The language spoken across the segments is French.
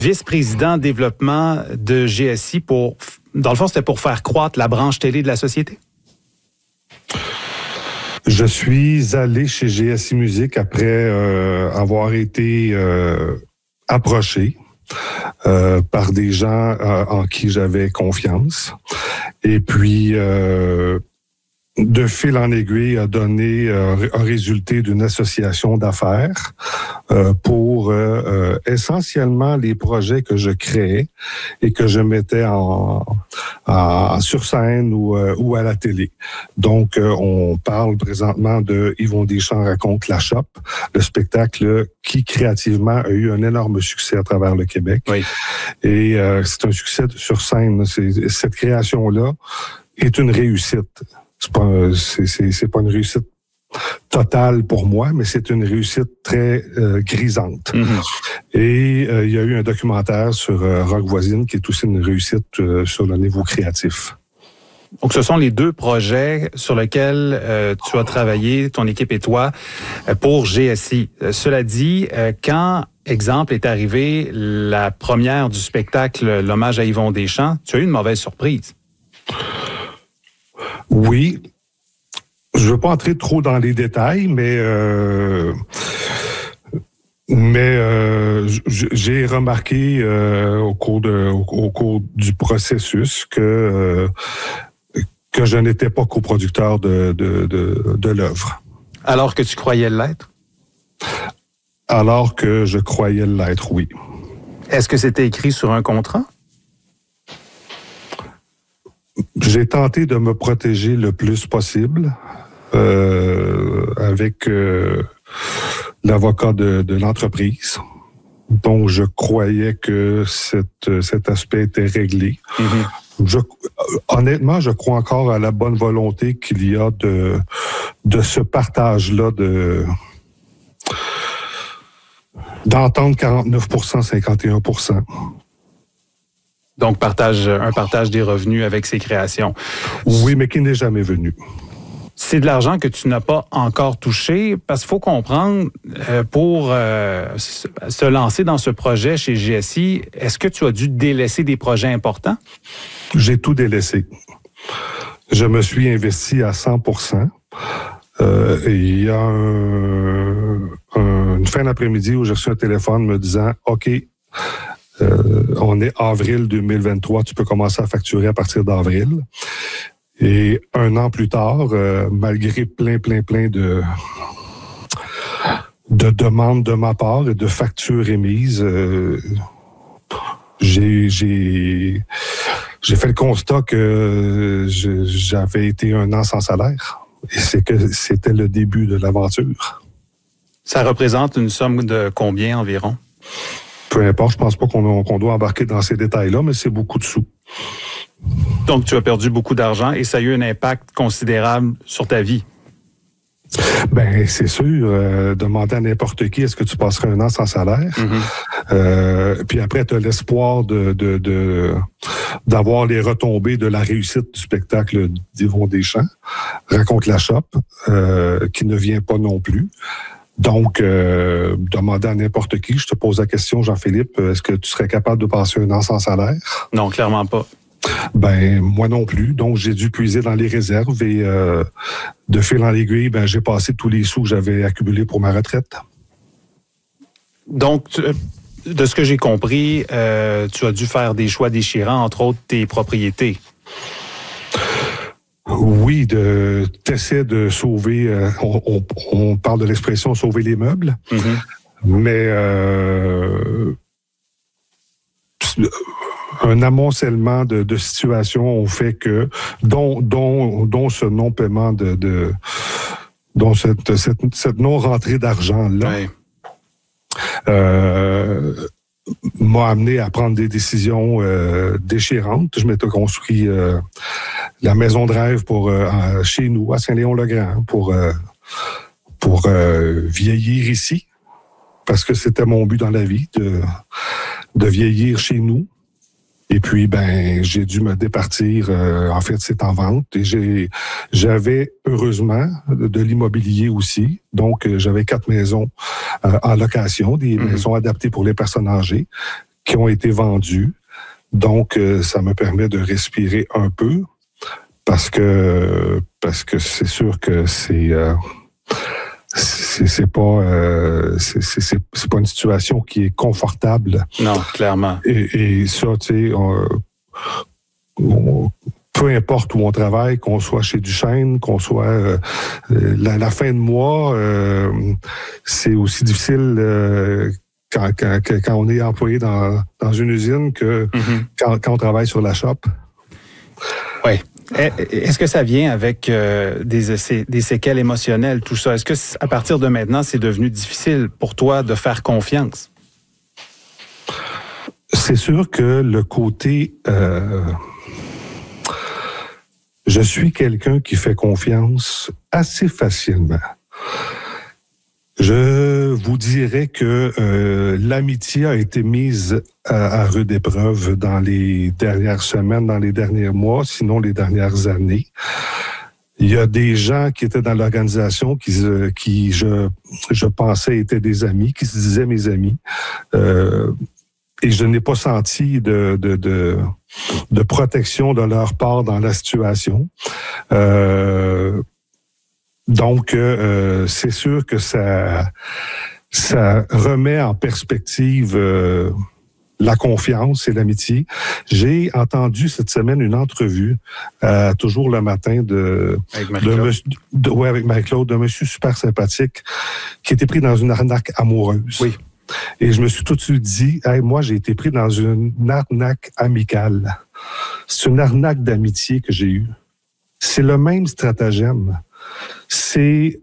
vice-président développement de GSI dans le fond, c'était pour faire croître la branche télé de la société? Je suis allé chez GSI Musique après avoir été approché par des gens en qui j'avais confiance. Et puis, de fil en aiguille, a donné un résultat d'une association d'affaires pour essentiellement les projets que je créais et que je mettais sur scène ou à la télé. Donc, on parle présentement de Yvon Deschamps raconte la shop, le spectacle qui créativement a eu un énorme succès à travers le Québec. Oui. Et c'est un succès sur scène. Cette création-là est une réussite. C'est pas une réussite totale pour moi, mais c'est une réussite très grisante. Mm-hmm. Et il y a eu un documentaire sur Rock Voisine qui est aussi une réussite sur le niveau créatif. Donc, ce sont les deux projets sur lesquels tu as travaillé, ton équipe et toi, pour GSI. Cela dit, quand, exemple, est arrivée la première du spectacle L'hommage à Yvon Deschamps, tu as eu une mauvaise surprise. Oui. Je veux pas entrer trop dans les détails, mais j'ai remarqué au cours du processus que je n'étais pas coproducteur de l'œuvre. Alors que tu croyais l'être? Alors que je croyais l'être, oui. Est-ce que c'était écrit sur un contrat? J'ai tenté de me protéger le plus possible avec l'avocat de l'entreprise. Donc, je croyais que cet aspect était réglé. Mm-hmm. Honnêtement, je crois encore à la bonne volonté qu'il y a de ce partage-là d'entendre 49%, 51%. Donc, un partage des revenus avec ses créations. Oui, mais qui n'est jamais venu. C'est de l'argent que tu n'as pas encore touché, parce qu'il faut comprendre, pour se lancer dans ce projet chez GSI, est-ce que tu as dû délaisser des projets importants? J'ai tout délaissé. Je me suis investi à 100%. Il y a une fin d'après-midi où j'ai reçu un téléphone me disant « OK, on est avril 2023, tu peux commencer à facturer à partir d'avril. » Et un an plus tard, malgré plein de demandes de ma part et de factures émises, j'ai fait le constat que j'avais été un an sans salaire. Et c'est que c'était le début de l'aventure. Ça représente une somme de combien environ? Peu importe, je pense pas qu'on doit embarquer dans ces détails-là, mais c'est beaucoup de sous. Donc, tu as perdu beaucoup d'argent et ça a eu un impact considérable sur ta vie. Ben, c'est sûr. Demander à n'importe qui, est-ce que tu passerais un an sans salaire? Mm-hmm. Puis après, tu as l'espoir d'avoir les retombées de la réussite du spectacle d'Yvon Deschamps, Raconte la shop, qui ne vient pas non plus. Donc, demander à n'importe qui, je te pose la question, Jean-Philippe, est-ce que tu serais capable de passer un an sans salaire? Non, clairement pas. Ben, moi non plus. Donc, j'ai dû puiser dans les réserves et de fil en aiguille, ben, j'ai passé tous les sous que j'avais accumulés pour ma retraite. Donc, de ce que j'ai compris, tu as dû faire des choix déchirants, entre autres tes propriétés. Oui, t'essaies de sauver, on parle de l'expression sauver les meubles, mm-hmm. Mais un amoncellement de situations ont fait que, dont ce non-paiement dont cette non-rentrée d'argent-là, oui. M'a amené à prendre des décisions déchirantes. Je m'étais construit la maison de rêve chez nous, à Saint-Léon-le-Grand, pour vieillir ici, parce que c'était mon but dans la vie, de vieillir chez nous. Et puis, ben, j'ai dû me départir. En fait, c'est en vente. Et j'avais, heureusement, de l'immobilier aussi. Donc, j'avais 4 maisons en location, des maisons adaptées pour les personnes âgées, qui ont été vendus. Donc, ça me permet de respirer un peu parce que c'est sûr que c'est pas une situation qui est confortable. Non, clairement. Et ça, tu sais, peu importe où on travaille, qu'on soit chez Duchesne, qu'on soit la fin de mois, c'est aussi difficile quand on est employé dans une usine que quand on travaille sur la shop. Oui. Est-ce que ça vient avec des séquelles émotionnelles, tout ça? Est-ce que à partir de maintenant, c'est devenu difficile pour toi de faire confiance? C'est sûr que le côté... je suis quelqu'un qui fait confiance assez facilement. Je vous dirais que l'amitié a été mise à rude épreuve dans les dernières semaines, dans les derniers mois, sinon les dernières années. Il y a des gens qui étaient dans l'organisation qui je pensais étaient des amis, qui se disaient mes amis. Et je n'ai pas senti de protection de leur part dans la situation. Donc, c'est sûr que ça remet en perspective la confiance et l'amitié. J'ai entendu cette semaine une entrevue, toujours le matin, avec Marie-Claude, d'un monsieur super sympathique qui était pris dans une arnaque amoureuse. Oui. Et je me suis tout de suite dit, hey, moi, j'ai été pris dans une arnaque amicale. C'est une arnaque d'amitié que j'ai eue. C'est le même stratagème. C'est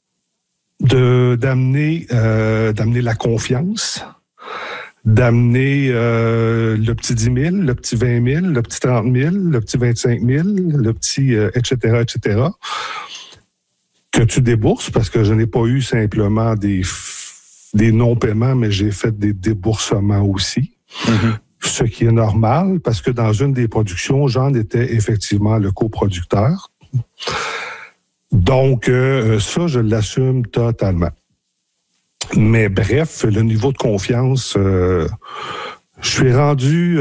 d'amener la confiance, d'amener le petit 10 000, le petit 20 000, le petit 30 000, le petit 25 000, le petit etc., etc., que tu débourses, parce que je n'ai pas eu simplement des non-paiements, mais j'ai fait des déboursements aussi. Ce qui est normal, parce que dans une des productions, j'en étais effectivement le coproducteur. Donc, ça, je l'assume totalement. Mais bref, le niveau de confiance, je suis rendu...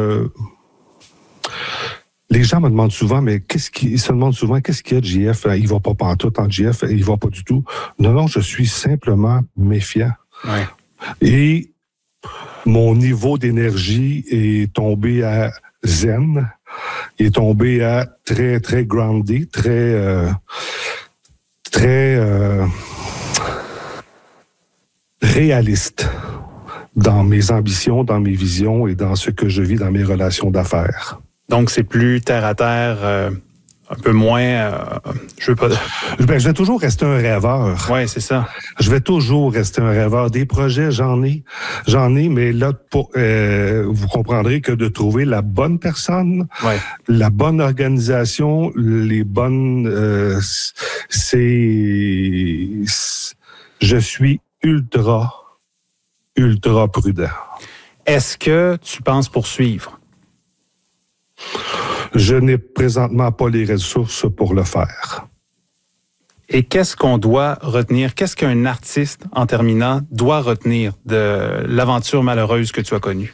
les gens me demandent souvent, mais qu'est-ce qu'il y a de JF? Il va pas pantoute en JF, il va pas du tout. Non, je suis simplement méfiant. Ouais. Et mon niveau d'énergie est tombé à zen, est tombé à très, très groundé, très réaliste dans mes ambitions, dans mes visions et dans ce que je vis dans mes relations d'affaires. Donc, c'est plus terre à terre, un peu moins... je veux pas... Je vais toujours rester un rêveur. Oui, c'est ça. Je vais toujours rester un rêveur. Des projets, j'en ai, mais là, vous comprendrez que de trouver la bonne personne, la bonne organisation, les bonnes... Je suis ultra prudent. Est-ce que tu penses poursuivre? Je n'ai présentement pas les ressources pour le faire. Et qu'est-ce qu'on doit retenir? Qu'est-ce qu'un artiste, en terminant, doit retenir de l'aventure malheureuse que tu as connue?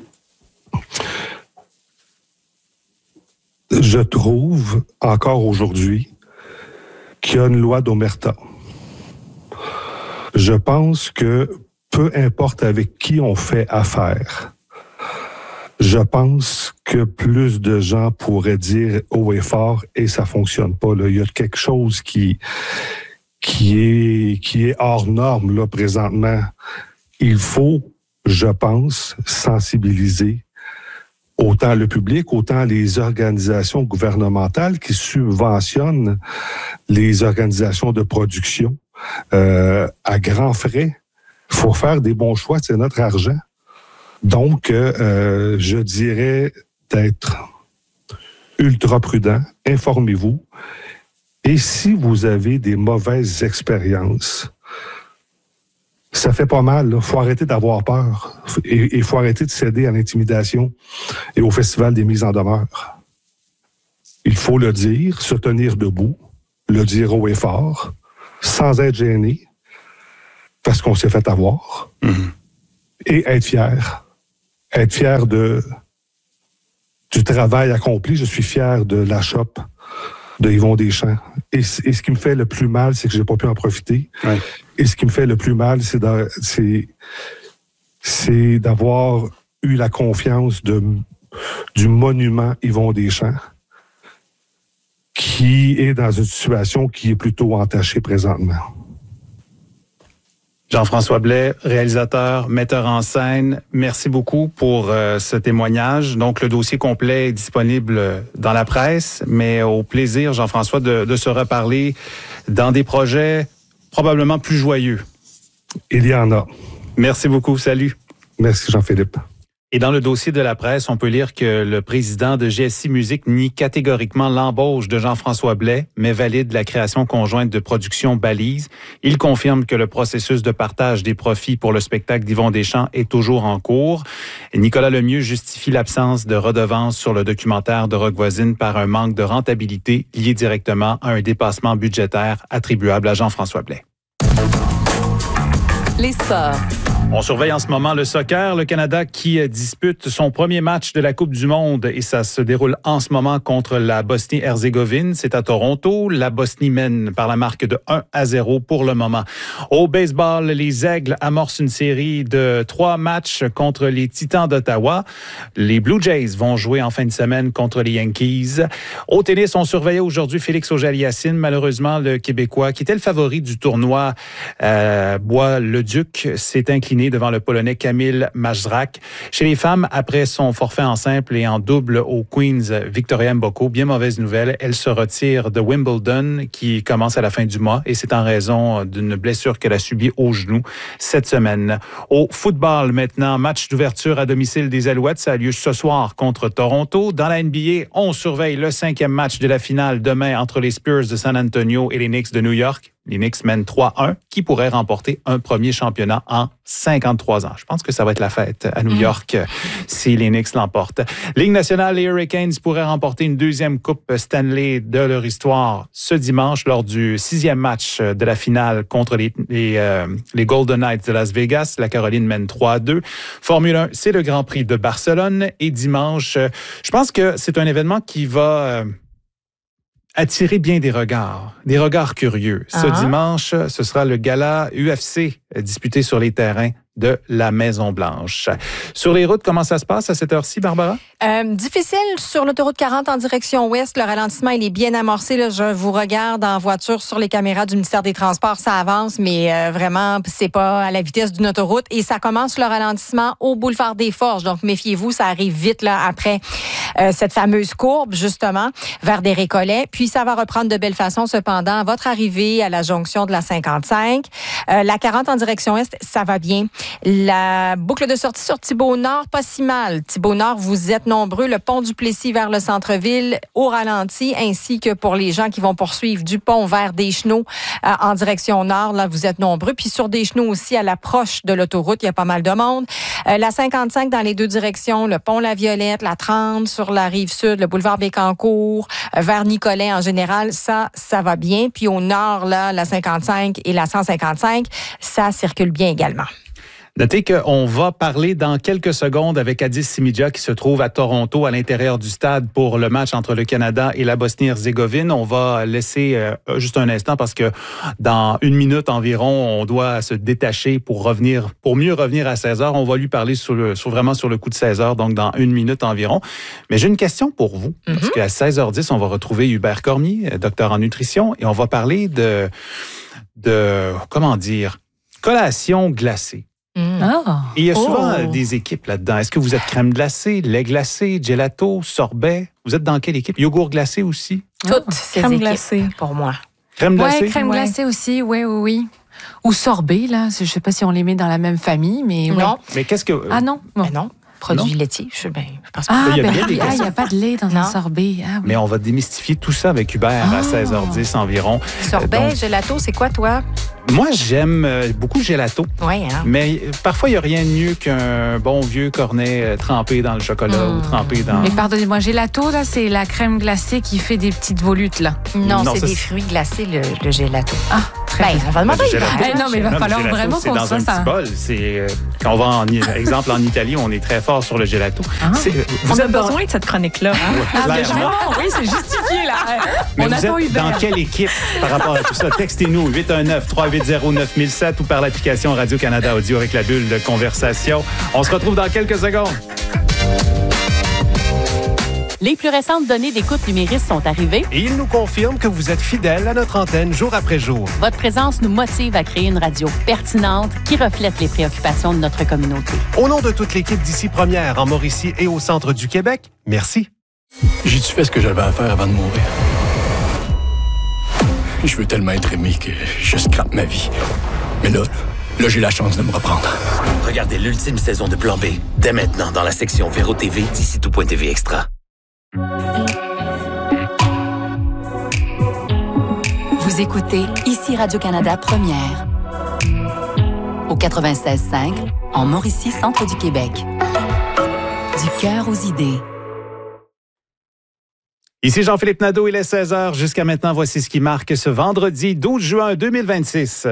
Je trouve, encore aujourd'hui, qu'il y a une loi d'omerta. Je pense que peu importe avec qui on fait affaire, je pense que plus de gens pourraient dire haut et fort et ça fonctionne pas. Là. Il y a quelque chose qui est hors norme là présentement. Il faut, je pense, sensibiliser autant le public, autant les organisations gouvernementales qui subventionnent les organisations de production à grands frais. Il faut faire des bons choix, c'est notre argent. Donc, je dirais d'être ultra prudent, informez-vous. Et si vous avez des mauvaises expériences, ça fait pas mal. Il faut arrêter d'avoir peur. Et il faut arrêter de céder à l'intimidation et au festival des mises en demeure. Il faut le dire, se tenir debout, le dire haut et fort, sans être gêné, parce qu'on s'est fait avoir, et être fier. être fier du travail accompli. Je suis fier de la shop de Yvon Deschamps. Et ce qui me fait le plus mal, c'est que j'ai pas pu en profiter. Ouais. Et ce qui me fait le plus mal, c'est d'avoir eu la confiance du monument Yvon Deschamps, qui est dans une situation qui est plutôt entachée présentement. Jean-François Blais, réalisateur, metteur en scène, merci beaucoup pour ce témoignage. Donc, le dossier complet est disponible dans la presse, mais au plaisir, Jean-François, de se reparler dans des projets probablement plus joyeux. Il y en a. Merci beaucoup. Salut. Merci, Jean-Philippe. Et dans le dossier de la presse, on peut lire que le président de GSI Musique nie catégoriquement l'embauche de Jean-François Blais, mais valide la création conjointe de production Balise. Il confirme que le processus de partage des profits pour le spectacle d'Yvon Deschamps est toujours en cours. Et Nicolas Lemieux justifie l'absence de redevances sur le documentaire de Rock Voisine par un manque de rentabilité lié directement à un dépassement budgétaire attribuable à Jean-François Blais. Les sports. On surveille en ce moment le soccer. Le Canada qui dispute son premier match de la Coupe du Monde et ça se déroule en ce moment contre la Bosnie-Herzégovine. C'est à Toronto. La Bosnie mène par la marque de 1-0 pour le moment. Au baseball, les Aigles amorcent une série de 3 matchs contre les Titans d'Ottawa. Les Blue Jays vont jouer en fin de semaine contre les Yankees. Au tennis, on surveillait aujourd'hui Félix Auger-Aliassime. Malheureusement, le Québécois, qui était le favori du tournoi Bois-le-Duc, s'est incliné devant le Polonais Kamil Majzrak. Chez les femmes, après son forfait en simple et en double au Queen's Victoria Mboko, bien mauvaise nouvelle, elle se retire de Wimbledon qui commence à la fin du mois et c'est en raison d'une blessure qu'elle a subie au genou cette semaine. Au football maintenant, match d'ouverture à domicile des Alouettes, ça a lieu ce soir contre Toronto. Dans la NBA, on surveille le 5e match de la finale demain entre les Spurs de San Antonio et les Knicks de New York. Les Knicks mènent 3-1, qui pourrait remporter un premier championnat en 53 ans. Je pense que ça va être la fête à New York si les Knicks l'emportent. Ligue nationale, les Hurricanes pourraient remporter une 2e Coupe Stanley de leur histoire ce dimanche lors du 6e match de la finale contre les Golden Knights de Las Vegas. La Caroline mène 3-2. Formule 1, c'est le Grand Prix de Barcelone. Et dimanche, je pense que c'est un événement qui va attirer bien des regards curieux. Ce dimanche, ce sera le gala UFC disputé sur les terrains de la Maison-Blanche. Sur les routes, comment ça se passe à cette heure-ci, Barbara? Difficile sur l'autoroute 40 en direction ouest. Le ralentissement, il est bien amorcé. Là. Je vous regarde en voiture sur les caméras du ministère des Transports. Ça avance, mais vraiment, c'est pas à la vitesse d'une autoroute. Et ça commence le ralentissement au boulevard des Forges. Donc, méfiez-vous, ça arrive vite là après cette fameuse courbe, justement, vers des Récollets. Puis, ça va reprendre de belle façon, cependant, à votre arrivée à la jonction de la 55. La 40 en direction est, ça va bien. La boucle de sortie sur Thibault-Nord, pas si mal. Thibault-Nord, vous êtes nombreux. Le pont du Plessis vers le centre-ville au ralenti, ainsi que pour les gens qui vont poursuivre du pont vers Deschenaux en direction nord. Là, vous êtes nombreux. Puis sur Deschenaux aussi, à l'approche de l'autoroute, il y a pas mal de monde. La 55 dans les deux directions, le pont La Violette, la 30 sur la rive sud, le boulevard Bécancour, vers Nicolet en général, ça va bien. Puis au nord, là, la 55 et la 155, ça circule bien également. Notez qu'on va parler dans quelques secondes avec Addis Simidja qui se trouve à Toronto, à l'intérieur du stade pour le match entre le Canada et la Bosnie-Herzégovine. On va laisser juste un instant parce que dans 1 minute environ, on doit se détacher pour mieux revenir à 16h. On va lui parler vraiment sur le coup de 16h, donc dans 1 minute environ. Mais j'ai une question pour vous. Parce qu'à 16h10, on va retrouver Hubert Cormier, docteur en nutrition, et on va parler de comment dire, collation glacée. Et il y a souvent des équipes là-dedans. Est-ce que vous êtes crème glacée, lait glacé, gelato, sorbet? Vous êtes dans quelle équipe? Yogourt glacé aussi? Toutes ces crème équipes glacée pour moi. Crème glacée? Oui, crème glacée aussi, oui. Ou sorbet, là. Je ne sais pas si on les met dans la même famille, mais... Non. Ouais. Mais qu'est-ce que... Ah non? Non. Produits laitiers, je pense pas. Il y a pas de lait dans un sorbet. Ah, oui. Mais on va démystifier tout ça avec Hubert à 16h10 environ. Sorbet, gelato, c'est quoi, toi? Moi, j'aime beaucoup le gelato. Oui, hein? Mais parfois, il n'y a rien de mieux qu'un bon vieux cornet trempé dans le chocolat ou trempé dans... Mais pardonnez-moi, gelato, là, c'est la crème glacée qui fait des petites volutes, là. Non, c'est ça, des fruits glacés, le gelato. Ah, très Ben, va demander. Non, mais il va falloir vraiment c'est qu'on dans se un fasse petit bol. C'est quand on va exemple en Italie, on est très fort sur le gelato. On a besoin de cette chronique-là. Clairement. Oui, c'est justifié, là. Mais On vous attend êtes dans Hubert. quelle équipe par rapport à tout ça? Textez-nous 819-380-9007 ou par l'application Radio-Canada Audio avec la bulle de conversation. On se retrouve dans quelques secondes. Les plus récentes données d'écoute numérique sont arrivées. Et il nous confirme que vous êtes fidèle à notre antenne jour après jour. Votre présence nous motive à créer une radio pertinente qui reflète les préoccupations de notre communauté. Au nom de toute l'équipe d'Ici Première, en Mauricie et au centre du Québec, merci. J'ai-tu fait ce que j'avais à faire avant de mourir? Je veux tellement être aimé que je scrape ma vie. Mais là, j'ai la chance de me reprendre. Regardez l'ultime saison de Plan B, dès maintenant dans la section Véro TV d'ici tout.tv Extra. Vous écoutez Ici Radio-Canada Première. Au 96.5, en Mauricie, centre du Québec. Du cœur aux idées. Ici Jean-Philippe Nadeau, il est 16h. Jusqu'à maintenant, voici ce qui marque ce vendredi 12 juin 2026.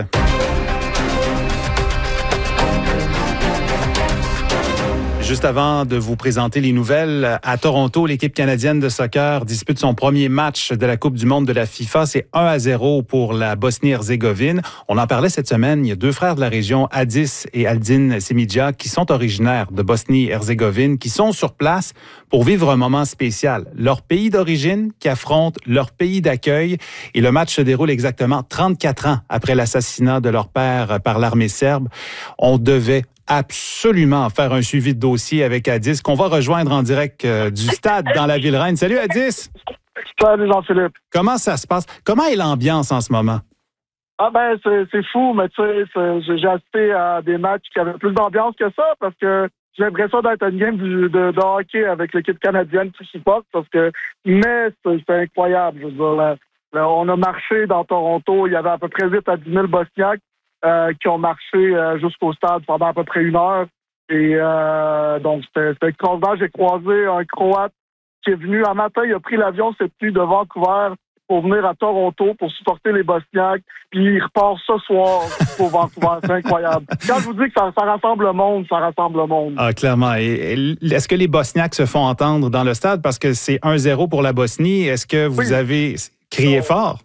Juste avant de vous présenter les nouvelles, à Toronto, l'équipe canadienne de soccer dispute son premier match de la Coupe du monde de la FIFA. C'est 1-0 pour la Bosnie-Herzégovine. On en parlait cette semaine. Il y a deux frères de la région, Adis et Aldin Semidja, qui sont originaires de Bosnie-Herzégovine, qui sont sur place pour vivre un moment spécial. Leur pays d'origine qui affronte leur pays d'accueil. Et le match se déroule exactement 34 ans après l'assassinat de leur père par l'armée serbe. On devait absolument faire un suivi de dossier avec Adis, qu'on va rejoindre en direct du stade dans la Ville-Reine. Salut Adis! Salut Jean-Philippe. Comment ça se passe? Comment est l'ambiance en ce moment? Ah ben, c'est fou, mais tu sais, j'ai assisté à des matchs qui avaient plus d'ambiance que ça, parce que j'ai l'impression d'être à une game de hockey avec l'équipe canadienne qui supporte, mais c'est incroyable. Je veux dire, on a marché dans Toronto, il y avait à peu près 8 à 10 000 Bosniaques qui ont marché jusqu'au stade pendant à peu près 1 heure. Et donc, c'était extraordinaire. J'ai croisé un Croate qui est venu un matin, il a pris l'avion cette nuit de Vancouver pour venir à Toronto pour supporter les Bosniaques. Puis il repart ce soir pour Vancouver. C'est incroyable. Quand je vous dis que ça rassemble le monde, ça rassemble le monde. Ah, clairement. Et est-ce que les Bosniaques se font entendre dans le stade? Parce que c'est 1-0 pour la Bosnie. Est-ce que vous avez crié fort?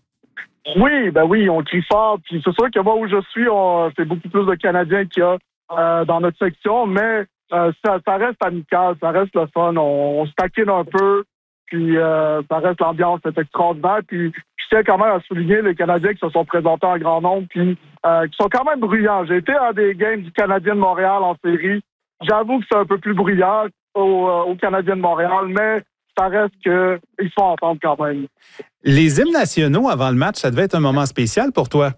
Oui, on crie fort. Puis c'est sûr que moi, où je suis, c'est beaucoup plus de Canadiens qu'il y a dans notre section, mais ça reste amical, ça reste le fun. On se taquine un peu, puis ça reste l'ambiance, c'est extraordinaire. Puis je tiens quand même à souligner les Canadiens qui se sont présentés en grand nombre, puis qui sont quand même bruyants. J'ai été à des games du Canadien de Montréal en série. J'avoue que c'est un peu plus bruyant au Canadien de Montréal, mais ça reste qu'ils font entendre quand même. Les hymnes nationaux avant le match, ça devait être un moment spécial pour toi?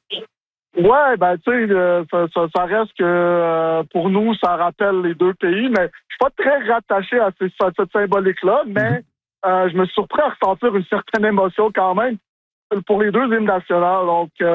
Ouais, ben tu sais, ça reste que pour nous, ça rappelle les deux pays, mais je suis pas très rattaché à cette symbolique-là, mais je me suis surpris à ressentir une certaine émotion quand même pour les deux hymnes nationaux. Donc, c'est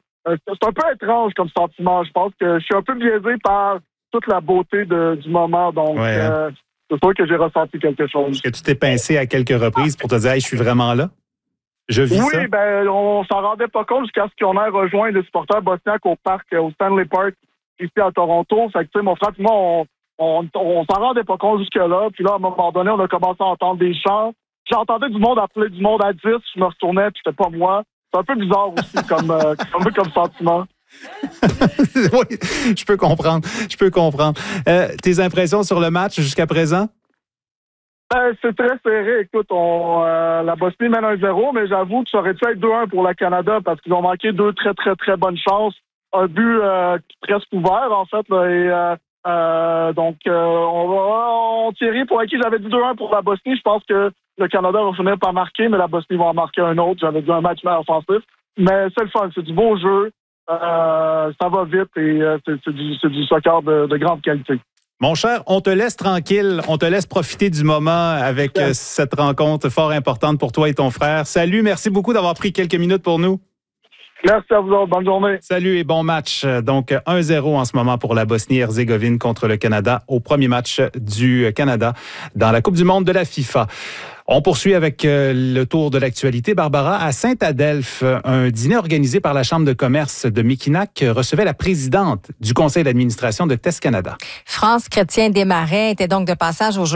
un peu étrange comme sentiment. Je pense que je suis un peu biaisé par toute la beauté du moment, donc c'est sûr que j'ai ressenti quelque chose. Est-ce que tu t'es pincé à quelques reprises pour te dire hey, « je suis vraiment là ». Je vis ça. Oui, ben on s'en rendait pas compte jusqu'à ce qu'on ait rejoint les supporters bosniaques au Stanley Park, ici à Toronto. Fait que, tu sais, mon frère et moi, on s'en rendait pas compte jusque-là. Puis là, à un moment donné, on a commencé à entendre des chants. J'entendais du monde appeler du monde à 10. Je me retournais, puis c'était pas moi. C'est un peu bizarre aussi comme sentiment. Oui, je peux comprendre. Tes impressions sur le match jusqu'à présent? C'est très serré. Écoute, la Bosnie mène 1-0, mais j'avoue que ça aurait dû être 2-1 pour le Canada parce qu'ils ont manqué 2 très, très, très bonnes chances. Un but presque ouvert, en fait. On Thierry, pour qui j'avais dit 2-1 pour la Bosnie, je pense que le Canada va finir par marquer, mais la Bosnie va en marquer un autre. J'avais dit un match offensif. Mais c'est le fun, c'est du beau jeu. Ça va vite et c'est du soccer de grande qualité. Mon cher, on te laisse tranquille, on te laisse profiter du moment avec cette rencontre fort importante pour toi et ton frère. Salut, merci beaucoup d'avoir pris quelques minutes pour nous. Merci à vous autres, bonne journée. Salut et bon match. Donc 1-0 en ce moment pour la Bosnie-Herzégovine contre le Canada au premier match du Canada dans la Coupe du monde de la FIFA. On poursuit avec le tour de l'actualité. Barbara, à Saint-Adelphe, un dîner organisé par la Chambre de commerce de Mekinac recevait la présidente du conseil d'administration de Test Canada. France Chrétien Desmarais était donc de passage aujourd'hui.